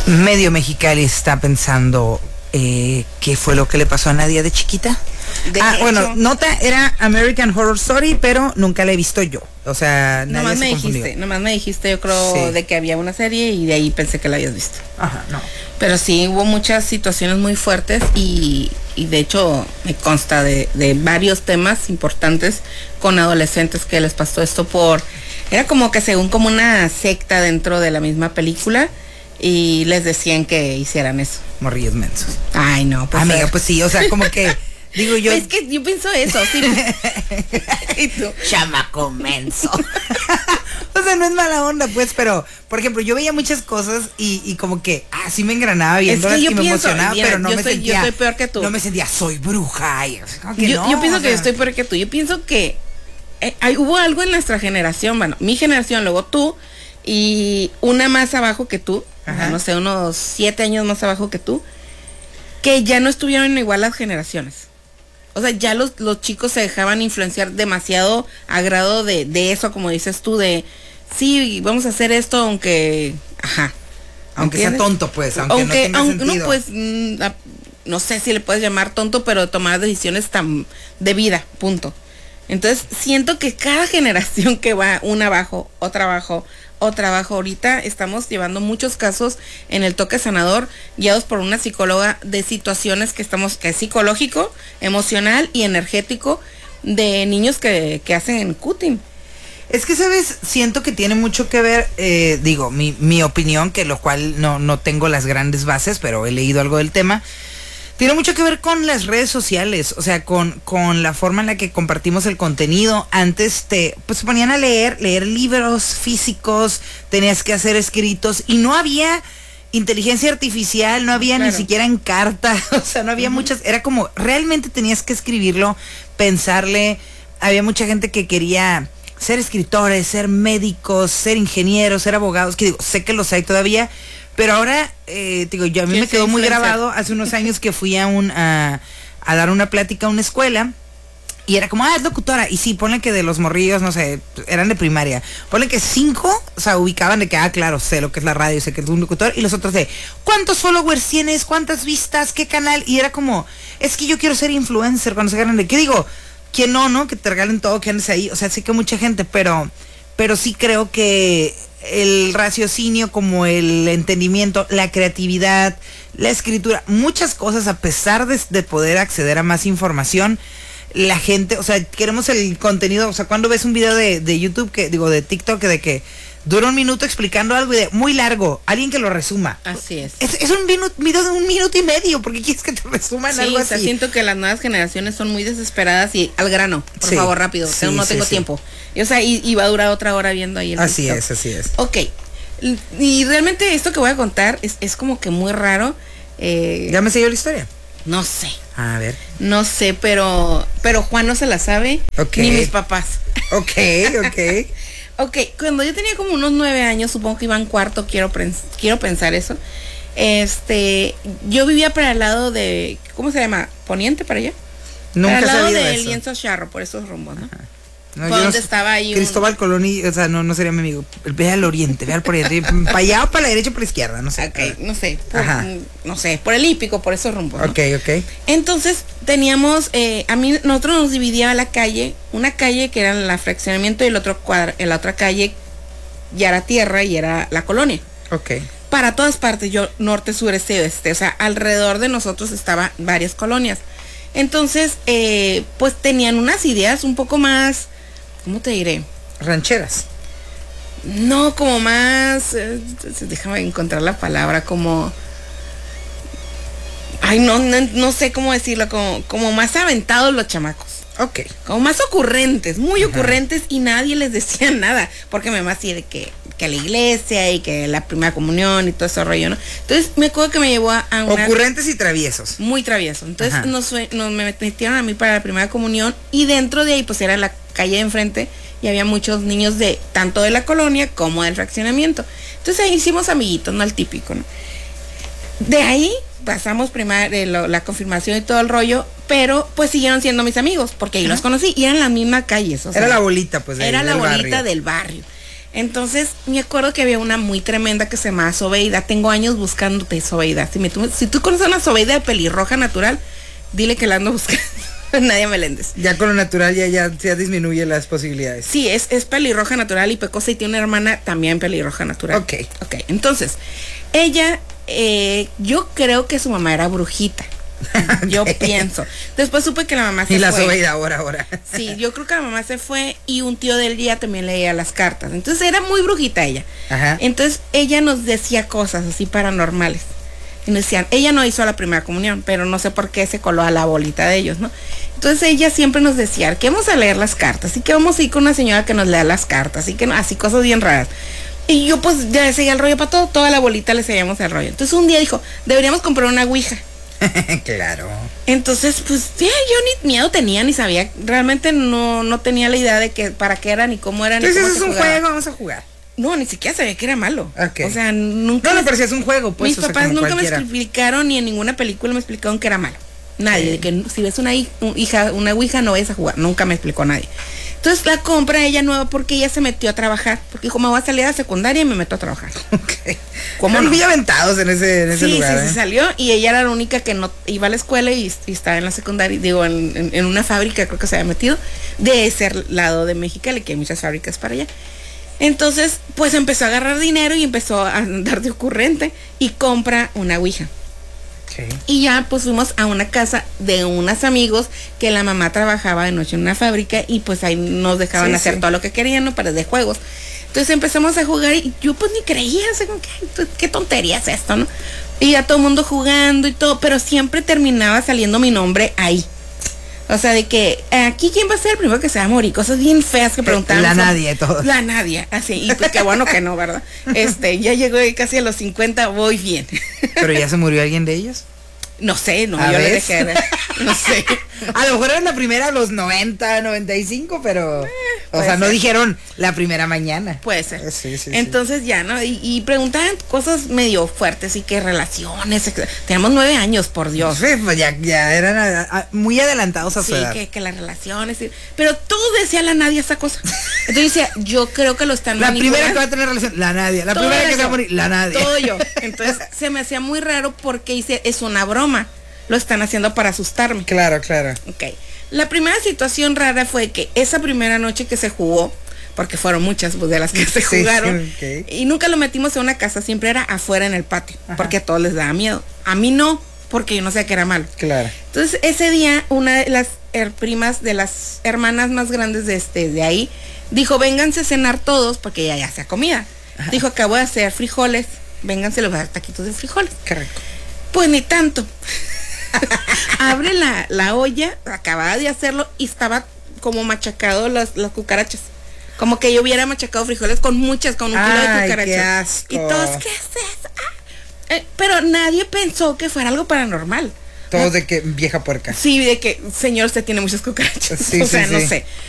Medio Mexicali está pensando qué fue lo que le pasó a Nadia de chiquita. Bueno, nota era American Horror Story, pero nunca la he visto yo. O sea, nomás me dijiste, yo creo, sí, de que había una serie y de ahí pensé que la habías visto. Ajá, no. Pero sí, hubo muchas situaciones muy fuertes y de hecho me consta de varios temas importantes con adolescentes que les pasó esto era como que según como una secta dentro de la misma película y les decían que hicieran eso. Morrillos mensos. Ay, no, pues. Amiga, pues sí, o sea, como que digo yo. Es que yo pienso eso, sí. ¿Y tú? Chamaco menso. O sea, no es mala onda, pues, pero, por ejemplo, yo veía muchas cosas y como que, sí me engranaba viéndolas y me emocionaba, pero no me sentía. Yo soy peor que tú. No me sentía, soy bruja. Y, como que yo pienso que yo estoy peor que tú. Yo pienso que hubo algo en nuestra generación, bueno, mi generación, luego tú, y una más abajo que tú, no sé, unos 7 años más abajo que tú, que ya no estuvieron igual las generaciones. O sea, ya los chicos se dejaban influenciar demasiado a grado de eso, como dices tú, de sí, vamos a hacer esto, aunque sea tonto, pues, aunque no tenga sentido. No, pues, no sé si le puedes llamar tonto, pero tomar decisiones tan de vida, punto. Entonces, siento que cada generación que va una abajo, otra abajo, ahorita estamos llevando muchos casos en el toque sanador, guiados por una psicóloga de situaciones que es psicológico, emocional y energético de niños que hacen en cutting. Es que, ¿sabes? Siento que tiene mucho que ver, mi opinión, que lo cual no tengo las grandes bases, pero he leído algo del tema. Tiene mucho que ver con las redes sociales, o sea, con la forma en la que compartimos el contenido. Antes se ponían a leer libros físicos, tenías que hacer escritos y no había inteligencia artificial, no había ni siquiera en carta, o sea, no había muchas, era como, realmente tenías que escribirlo, pensarle. Había mucha gente que quería ser escritores, ser médicos, ser ingenieros, ser abogados, que sé que los hay todavía. Pero ahora, a mí me quedó muy grabado hace unos años que fui a dar una plática a una escuela y era como, es locutora. Y sí, ponle que de los morrillos, no sé, eran de primaria. Ponle que 5, o sea, ubicaban de que, claro, sé lo que es la radio, sé que es un locutor. Y los otros de, ¿cuántos followers tienes? ¿Cuántas vistas? ¿Qué canal? Y era como, es que yo quiero ser influencer cuando se ganan de, ¿qué digo? ¿Quién no? Que te regalen todo, que andes ahí. O sea, sé que mucha gente, pero sí creo que el raciocinio, como el entendimiento, la creatividad, la escritura, muchas cosas, a pesar de poder acceder a más información, la gente, o sea, queremos el contenido. O sea, cuando ves un video de YouTube, de TikTok, de que dura 1 minuto explicando algo y de muy largo, alguien que lo resuma. Así es. Es un video de 1 minuto y medio, porque quieres que te resuman algo así. O sea, siento que las nuevas generaciones son muy desesperadas y al grano, por favor, rápido, no tengo tiempo. Y, o sea, y va a durar otra hora viendo ahí el Así TikTok. Así es. Ok, y realmente esto que voy a contar es como que muy raro. ¿Ya me sé yo la historia? No sé. A ver. No sé, pero Juan no se la sabe, ni mis papás. Ok. Ok, cuando yo tenía como unos 9 años, supongo que iba en cuarto, quiero pensar eso. Yo vivía para el lado de, ¿cómo se llama? ¿Poniente para allá? Nunca para el lado sabía de eso. Lienzo Charro, por esos rumbos, ¿no? No, fue donde estaba ahí Cristóbal Colón, o sea, no sería mi amigo. Ve al oriente, ve al poriente, para allá o para la derecha o para la izquierda, no sé. Ok, no sé, por el hípico, por esos rumbos, ¿no? Ok. Entonces, teníamos, nosotros nos dividía la calle, una calle que era el fraccionamiento y la otra calle ya era tierra y era la colonia. Ok. Para todas partes, norte, sur, este y oeste, o sea, alrededor de nosotros estaban varias colonias. Entonces, pues tenían unas ideas un poco más, ¿cómo te diré? Rancheras. No, como más, déjame encontrar la palabra, como, no sé cómo decirlo, como más aventados los chamacos. Ok. Como más ocurrentes, muy ocurrentes, y nadie les decía nada, porque mi mamá hacía de que la iglesia y que la primera comunión y todo ese rollo, ¿no? Entonces me acuerdo que me llevó a una... Ocurrentes y traviesos. Muy travieso. Entonces nos metieron a mí para la primera comunión, y dentro de ahí pues era la calle de enfrente y había muchos niños de tanto de la colonia como del fraccionamiento. Entonces ahí hicimos amiguitos, no el típico, ¿no? De ahí pasamos la confirmación y todo el rollo, pero pues siguieron siendo mis amigos, porque ahí los conocí y eran las mismas calles. O sea, era la bolita, pues. Era la bolita del barrio. Entonces, me acuerdo que había una muy tremenda que se llama Sobeida. Tengo años buscándote, Sobeida. Si tú conoces una Sobeida de pelirroja natural, dile que la ando buscando. Nadia Meléndez. Ya con lo natural ya disminuye las posibilidades. Sí, es pelirroja natural y pecosa y tiene una hermana también pelirroja natural. Ok. Entonces, ella, yo creo que su mamá era brujita. Yo pienso. Después supe que la mamá se fue. Y la Sobeida ahora. Sí, yo creo que la mamá se fue y un tío del día también leía las cartas. Entonces era muy brujita ella. Ajá. Entonces ella nos decía cosas así paranormales. Y nos decían, ella no hizo la primera comunión, pero no sé por qué se coló a la bolita de ellos, ¿no? Entonces ella siempre nos decía que vamos a leer las cartas y que vamos a ir con una señora que nos lea las cartas y que no, así cosas bien raras. Y yo pues ya seguía el rollo para toda la bolita le seguíamos el rollo. Entonces un día dijo, deberíamos comprar una ouija. Claro. Entonces, pues, yo ni miedo tenía, ni sabía, realmente no tenía la idea de que para qué era, ni cómo era, ni Entonces cómo es se un jugaba. juego, vamos a jugar. No, ni siquiera sabía que era malo. Okay. O sea, nunca. No, pero si es un juego, pues. Mis papás como nunca cualquiera. me explicaron, ni en ninguna película me explicaron que era malo. Nadie, de que si ves una ouija no vayas a jugar, nunca me explicó nadie. Entonces la compra ella nueva porque ella se metió a trabajar, porque dijo, me voy a salir a la secundaria y me meto a trabajar. Okay. ¿Cómo Están no? muy aventados en ese Sí, lugar. sí, salió y ella era la única que no iba a la escuela y estaba en la secundaria, digo, en una fábrica creo que se había metido, de ese lado de Mexicali, que hay muchas fábricas para allá. Entonces, pues empezó a agarrar dinero y empezó a andar de ocurrente y compra una ouija. Okay. Y ya pues fuimos a una casa de unos amigos que la mamá trabajaba de noche en una fábrica y pues ahí nos dejaban hacer todo lo que querían, ¿no? Para de juegos. Entonces empezamos a jugar y yo pues ni creía, o sea, qué tontería es esto, ¿no? Y ya todo el mundo jugando y todo, pero siempre terminaba saliendo mi nombre ahí. O sea, de que aquí quién va a ser el primero que se va a morir, cosas bien feas que preguntaban. La Nadia, todo. La Nadia, así, y pues qué bueno que no, ¿verdad? Ya llegó casi a los 50, voy bien. ¿Pero ya se murió alguien de ellos? No sé, no, ¿A yo le ves? dejé ver. No sé. A lo mejor era la primera a los 90, 95, pero... o sea, no ser. dijeron la primera mañana. Puede ser. Sí. Entonces ya, ¿no? Y preguntaban cosas medio fuertes y que relaciones. Tenemos 9 años, por Dios. Sí, pues ya eran muy adelantados a su Sí, edad. que las relaciones. Pero todo decía la Nadia esa cosa. Entonces decía, yo creo que lo están La primera que manipulando. va a tener relación, la Nadia. La Todo primera era que se va a yo. morir, la Nadia. Todo yo. Entonces se me hacía muy raro porque hice, es una broma. Lo están haciendo para asustarme. Claro. Ok. La primera situación rara fue que esa primera noche que se jugó, porque fueron muchas pues, de las que se Sí, jugaron, okay. y nunca lo metimos en una casa, siempre era afuera en el patio, porque a todos les daba miedo. A mí no, porque yo no sabía que era malo. Claro. Entonces ese día una de las primas de las hermanas más grandes de ahí dijo, vénganse a cenar todos, porque ya hacía comida. Ajá. Dijo, acabo de hacer frijoles, vénganse, les voy a dar taquitos de frijoles. Correcto. Pues ni tanto. Abre la olla, acababa de hacerlo y estaba como machacado las cucarachas. Como que yo hubiera machacado frijoles con un kilo de cucarachas. Qué asco. Y todos, ¿qué es eso? Pero nadie pensó que fuera algo paranormal. Todos de que vieja puerca. Sí, de que, señor, usted tiene muchas cucarachas. Sí, o sea, sí, no sí. sé.